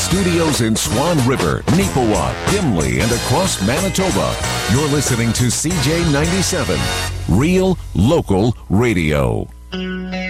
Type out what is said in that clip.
studios in Swan River, Neepawa, Gimli, and across Manitoba, you're listening to CJ97, Real Local Radio.